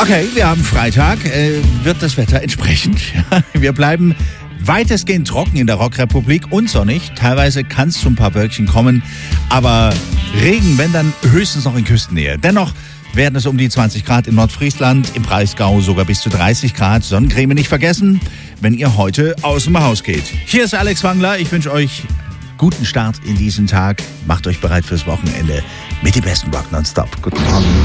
Okay, wir haben Freitag. Wird das Wetter entsprechend? Wir bleiben weitestgehend trocken in der Rockrepublik und sonnig. Teilweise kann es zu ein paar Wölkchen kommen, aber Regen, wenn dann höchstens noch in Küstennähe. Dennoch werden es um die 20 Grad in Nordfriesland, im Breisgau sogar bis zu 30 Grad. Sonnencreme nicht vergessen, wenn ihr heute aus dem Haus geht. Hier ist Alex Wangler. Ich wünsche euch guten Start in diesen Tag. Macht euch bereit fürs Wochenende mit dem besten Rock nonstop. Guten Abend.